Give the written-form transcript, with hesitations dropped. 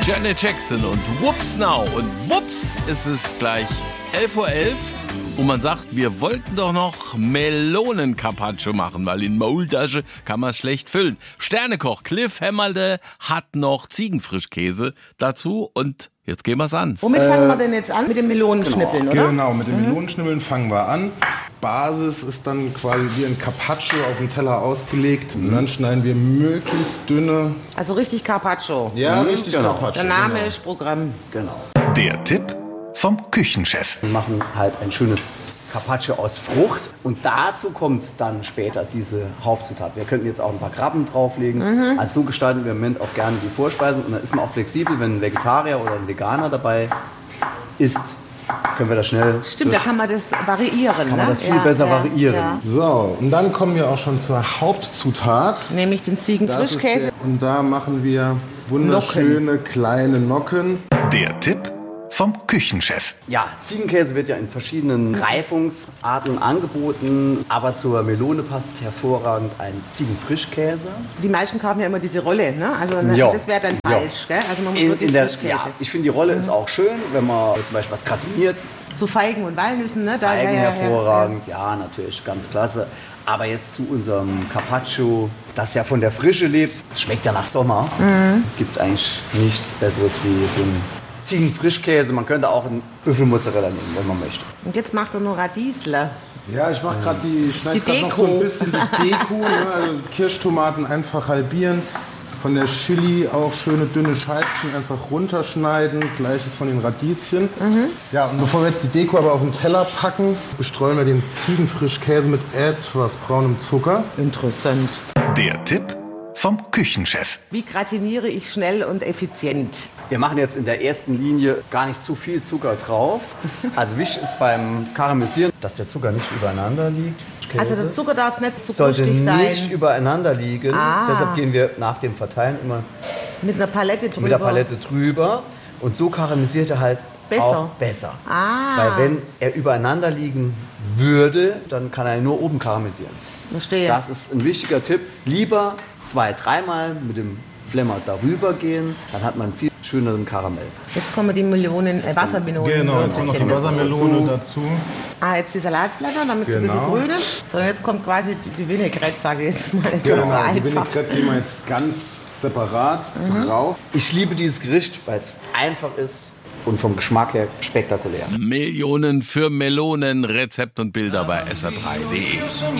Janet Jackson und Whoops Now. Und whoops ist es gleich 11:11 Uhr. Und man sagt, wir wollten doch noch Melonen-Carpaccio machen, weil in Maultasche kann man es schlecht füllen. Sternekoch Cliff Hämmerle hat noch Ziegenfrischkäse dazu und jetzt gehen wir's an. Womit fangen wir denn jetzt an? Mit den Melonenschnippeln, oder? Genau, mit den Melonenschnippeln fangen wir an. Basis ist dann quasi wie ein Carpaccio auf dem Teller ausgelegt. Und dann schneiden wir möglichst dünne... Also richtig Carpaccio. Ja, richtig genau. Carpaccio. Der Name genau. ist Programm. Genau. Der Tipp vom Küchenchef. Wir machen halt ein schönes Carpaccio aus Frucht und dazu kommt dann später diese Hauptzutat. Wir könnten jetzt auch ein paar Krabben drauflegen. Also so gestalten wir im Moment auch gerne die Vorspeisen und dann ist man auch flexibel, wenn ein Vegetarier oder ein Veganer dabei ist, können wir das schnell Stimmt, da kann man das variieren. kann man das viel besser variieren. Ja. So, und dann kommen wir auch schon zur Hauptzutat. Nämlich den Das ist Ziegenfrischkäse. und da machen wir wunderschöne kleine Nocken. Der Tipp vom Küchenchef. Ja, Ziegenkäse wird ja in verschiedenen Reifungsarten angeboten, aber zur Melone passt hervorragend ein Ziegenfrischkäse. Die meisten kaufen ja immer diese Rolle, ne? Also Ja. das wäre dann Ja. falsch, gell? Also man muss wirklich Frischkäse. Ja, ich finde, die Rolle ist auch schön, wenn man zum Beispiel was gratiniert. Zu Feigen und Walnüssen, ne? Da, Feigen hervorragend, ja, natürlich, ganz klasse. Aber jetzt zu unserem Carpaccio, das ja von der Frische lebt, schmeckt ja nach Sommer. Gibt es eigentlich nichts Besseres wie so ein Ziegenfrischkäse. Man könnte auch einen Büffelmozzarella nehmen, wenn man möchte. Und jetzt macht er nur Radiesle. Ja, ich mache gerade schneide Die gerade noch so ein Deko. bisschen die Deko. Ne? Also Kirschtomaten einfach halbieren. Von der Chili auch schöne dünne Scheibchen einfach runterschneiden. Gleiches von den Radieschen. Ja, und bevor wir jetzt die Deko aber auf den Teller packen, bestreuen wir den Ziegenfrischkäse mit etwas braunem Zucker. Interessant. Der Tipp vom Küchenchef. Wie gratiniere ich schnell und effizient? Wir machen jetzt in der ersten Linie gar nicht zu viel Zucker drauf. Also wichtig ist beim Karamellisieren, dass der Zucker nicht übereinander liegt. Also der Zucker darf nicht zu sollte krustig sein. nicht übereinander liegen. Deshalb gehen wir nach dem Verteilen immer Mit einer Palette drüber. mit der Palette drüber. Und so karamellisiert er halt Besser. auch besser. Weil wenn er übereinander liegen würde, dann kann er nur oben karamellisieren. Verstehe. Das ist ein wichtiger Tipp. Lieber 2-3 Mal mit dem Flemmer darüber gehen, dann hat man einen viel schöneren Karamell. Jetzt kommen die Wassermelonen. Genau, jetzt kommt noch die Wassermelone dazu. Jetzt die Salatblätter, damit es ein bisschen Genau. grün ist. So, jetzt kommt quasi die Vinaigrette, sage ich jetzt mal. Genau, die einfach. Vinaigrette geben wir jetzt ganz separat drauf. Ich liebe dieses Gericht, weil es einfach ist und vom Geschmack her spektakulär. Millionen für Melonen, Rezept und Bilder bei sr3.de.